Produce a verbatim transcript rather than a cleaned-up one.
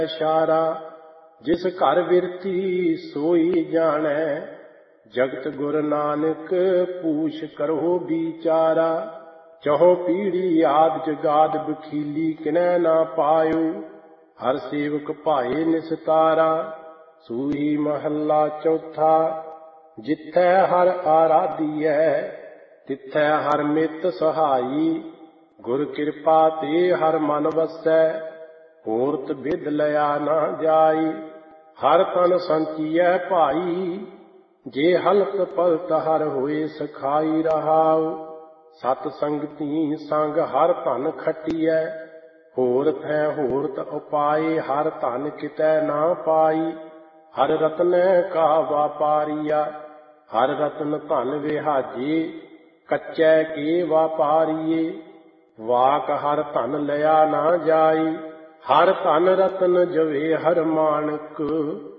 ਇਸ਼ਾਰਾ ਜਿਸ ਘਰ ਵਿਰਤੀ ਸੋਈ ਜਾਣੈ। ਜਗਤ ਗੁਰ ਨਾਨਕ ਪੂਛ ਕਰੋ ਵਿਚਾਰਾ। ਚਹੋ ਪੀੜੀ ਆਦ ਜਗਾਦ ਬਖੀਲੀ ਕਿਨੈ ਨਾ ਪਾਇਓ। ਹਰ ਸੇਵਕ ਭਾਏ ਨਿਸਤਾਰਾ। ਸੂਹੀ ਮਹੱਲਾ ਚੌਥਾ। ਜਿੱਥੈ ਹਰ ਆਰਾਧੀਐ ਤਿੱਥੈ ਹਰ ਮਿੱਤ ਸਹਾਈ। ਗੁਰ ਕਿਰਪਾ ਤੇ ਹਰ ਮਨ ਵਸੈ ਹੋਰਤ ਬਿਦ ਲਿਆ ਨਾ ਜਾਈ। ਹਰ ਤਨ ਸੰਚੀਐ ਭਾਈ ਜੇ ਹਲਤ ਪਲਤ ਹਰ ਹੋਏ ਸਖਾਈ ਰਹਾਉ। ਸਤ ਸੰਗਤੀ ਸੰਗ ਹਰ ਧਨ ਖਟੀਐ ਹੋਰ ਥੈ ਹੋਰਤ ਉਪਾਏ। ਹਰ ਧਨ ਕਿਤੈ ਨਾ ਪਾਈ ਹਰ ਰਤਨੈ ਕਾ ਵਾਪਾਰੀਆ। ਹਰ ਰਤਨ ਧਨ ਵਿਹਾਜੇ ਕੱਚੈ ਕੇ ਵਾਪਾਰੀਏ। ਵਾਕ ਹਰ ਧਨ ਲਿਆ ਨਾ ਜਾਈ ਹਰ ਧਨ ਰਤਨ ਜਵੇ ਹਰ ਮਾਣਕ।